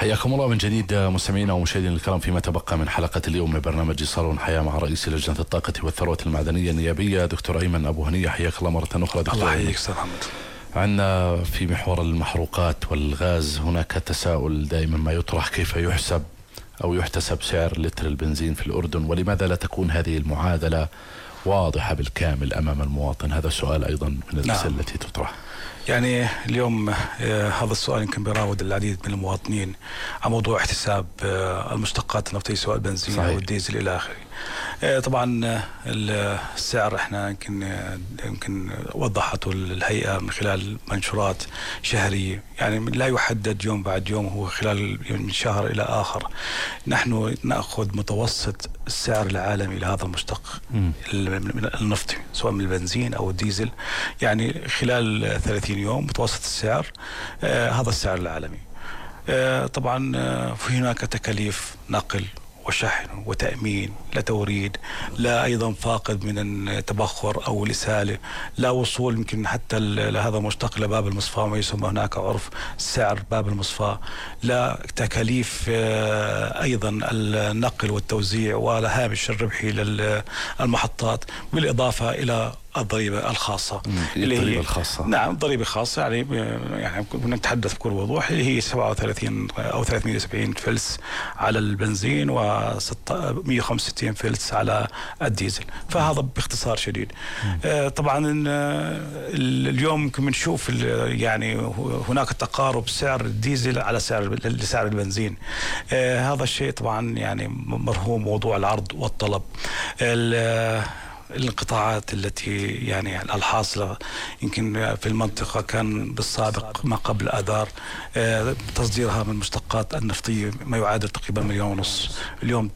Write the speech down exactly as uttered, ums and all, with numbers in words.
حياكم الله من جديد مستمعينا ومشاهدينا الكرام فيما تبقى من حلقة اليوم من برنامج صالون حياة مع رئيس لجنة الطاقة والثروة المعدنية النيابية دكتور أيمن أبو هنية. حياك الله مرة أخرى دكتور. الله يحييك أستاذ محمد. عندنا في محور المحروقات والغاز هناك تساؤل دائما ما يطرح: كيف يحسب أو يحتسب سعر لتر البنزين في الأردن، ولماذا لا تكون هذه المعادلة واضحة بالكامل أمام المواطن؟ هذا السؤال أيضا من الأسئلة نعم. التي تطرح. يعني اليوم آه هذا السؤال يمكن بيراود العديد من المواطنين عن موضوع احتساب آه المشتقات النفطية سواء البنزين صحيح. أو الديزل إلى آخره. آه طبعا آه السعر احنا يمكن آه يمكن وضحته الهيئة من خلال منشورات شهرية، يعني لا يحدد يوم بعد يوم، هو خلال من شهر إلى آخر. نحن نأخذ متوسط السعر العالمي لهذا المشتق النفطي سواء من البنزين أو الديزل، يعني خلال ثلاثين يوم متوسط السعر آه هذا السعر العالمي. آه طبعا آه في هناك تكاليف نقل وشحن وتأمين، لا توريد، لا أيضا فاقد من التبخر أو الإسالة، لا وصول يمكن حتى لهذا المشتق لباب المصفاة ما يسمى هناك عرف سعر باب المصفاة، لا تكاليف أيضا النقل والتوزيع ولا هامش الربحي للمحطات، بالإضافة إلى الضريبة الخاصة اللي هي الخاصة. نعم ضريبة خاصة، يعني يعني نتحدث بكل وضوح اللي هي سبعة وثلاثين أو ثلاثمئة وسبعين فلس على البنزين ومئة وخمسة وستين فلس على الديزل. فهذا باختصار شديد. آه طبعا اليوم يمكن بنشوف يعني هناك تقارب سعر الديزل على سعر لسعر البنزين. آه هذا الشيء طبعا يعني مرهون موضوع العرض والطلب. الانقطاعات التي يعني الحاصلة يمكن في المنطقة كان بالسابق ما قبل آذار تصديرها من المشتقات النفطية ما يعادل تقريبا مليون ونص، اليوم